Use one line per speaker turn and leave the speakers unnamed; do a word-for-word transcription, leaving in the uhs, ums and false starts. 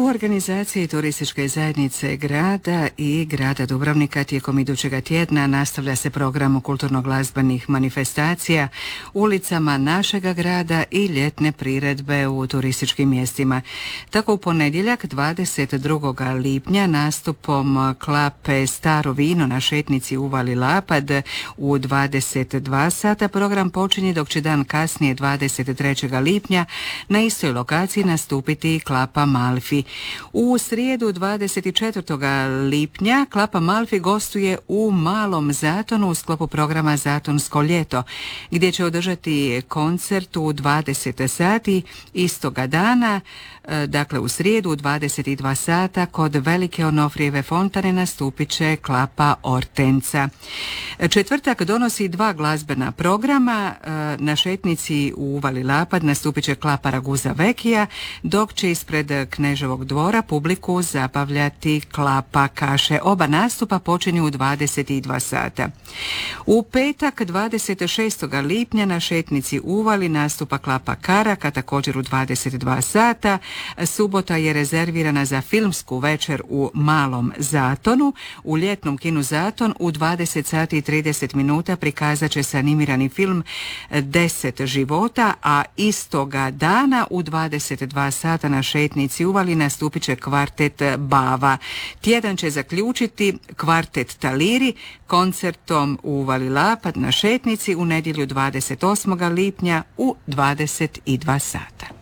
organizaciji Turističke zajednice grada i grada Dubrovnika tijekom idućega tjedna nastavlja se program kulturno-glazbenih manifestacija ulicama našega grada i ljetne priredbe u turističkim mjestima. Tako u ponedjeljak dvadeset drugog lipnja nastupom klape Staro vino na šetnici Uvali Lapad u dvadeset dva sata program počinje, dok će dan kasnije dvadeset trećeg lipnja na istoj lokaciji nastupiti klapa Malfi. U srijedu dvadeset četvrtog lipnja klapa Malfi gostuje u Malom Zatonu u sklopu programa Zatonsko ljeto, gdje će održati koncert u dvadeset sati istoga dana. Dakle, u srijedu u dvadeset dva sata kod Velike Onofrijeve fontane nastupit će klapa Ortenca. Četvrtak donosi dva glazbena programa. Na šetnici u Uvali Lapad nastupit će klapa Raguza Vekija, dok će ispred Kneževog dvora publiku zabavljati klapa Kaše. Oba nastupa počinju u dvadeset dva sata. U petak dvadeset šestog lipnja na šetnici Uvali nastupa klapa Karaka, također u dvadeset dva sata. Subota je rezervirana za filmsku večer u Malom Zatonu. U ljetnom kinu Zaton u dvadeset sati i trideset minuta prikazat će se animirani film Deset života, a istoga dana u dvadeset dva sata na šetnici Uvali nastupit će kvartet Bava. Tjedan će zaključiti kvartet Taliri koncertom u Uvali Lapad na šetnici u nedjelju dvadeset osmog lipnja u dvadeset dva sata.